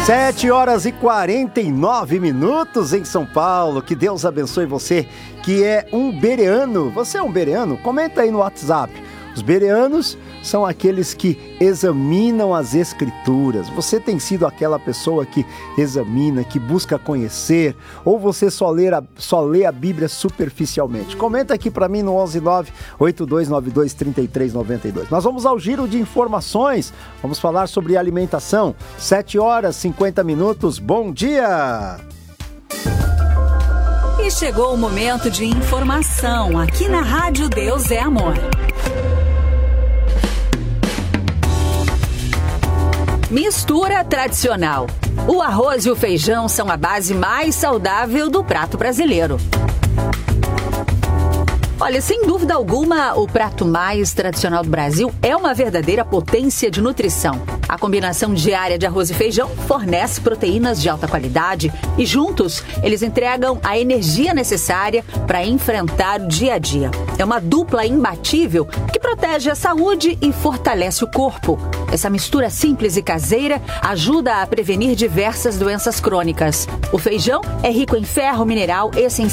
7h49 em São Paulo. Que Deus abençoe você que é um bereano. Você é um bereano? Comenta aí no WhatsApp. Os bereanos são aqueles que examinam as escrituras. Você tem sido aquela pessoa que examina, que busca conhecer, ou você só lê a Bíblia superficialmente? Comenta aqui para mim no 11982923392. Nós vamos ao giro de informações. Vamos falar sobre alimentação. 7h50. Bom dia! E chegou o momento de informação aqui na Rádio Deus é Amor. Mistura tradicional. O arroz e o feijão são a base mais saudável do prato brasileiro. Olha, sem dúvida alguma, o prato mais tradicional do Brasil é uma verdadeira potência de nutrição. A combinação diária de arroz e feijão fornece proteínas de alta qualidade e juntos eles entregam a energia necessária para enfrentar o dia a dia. É uma dupla imbatível que protege a saúde e fortalece o corpo. Essa mistura simples e caseira ajuda a prevenir diversas doenças crônicas. O feijão é rico em ferro, mineral essencial